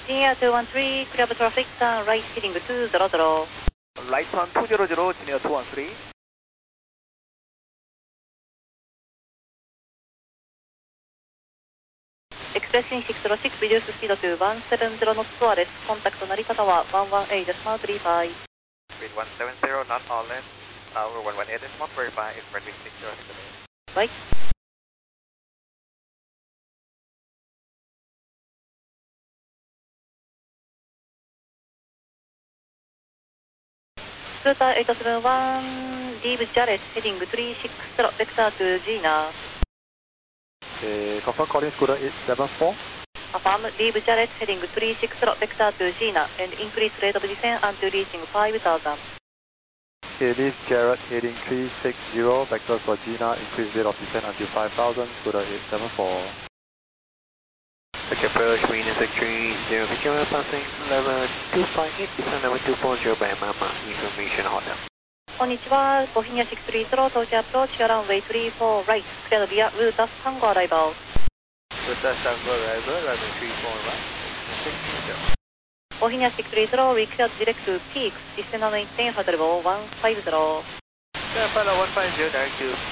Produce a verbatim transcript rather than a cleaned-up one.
Junior two one three, clear of traffic, turn right heading two zero zero. Right one two zero zero, Junior two one three. Expressing six zero six, reduce speed to one seven zero knots wireless. Contact 成田はone one eight point three five. Speed one seven zero, not all left. Tower one one eight point three five, expressing six zero six. Right. Scooter eight seven one, leave Jarrett, heading three six zero, vector to Gina. Okay, confirm calling Scooter eight seven four. Affirm, leave Jarrett, heading three six zero, vector to Gina, and increase rate of descent until reaching five thousand. Okay, leave Jarrett heading three six zero, vector for Gina, increase rate of descent until five thousand, Scooter eight seven four. Okay, approach, Venus three zero, zero, passing level two five eight, descent level two four zero by Mama, information order. こんにちは、ボヒニアシックススリーゼロ、東京アプローチ、ランウェイスリーフォー、ライト、クリアのビア、ウータス、タンゴアライバー。 ウータス、タンゴアライバー、ランウェイスリーフォー、ライト、 ボヒニアシックススリーゼロ、リクリアディレクト、ピークス、ディステンダーのいってん、ハザルボー、ワンファイブゼロ。 じゃあ、パラワンファイブゼロ、ダイレクト、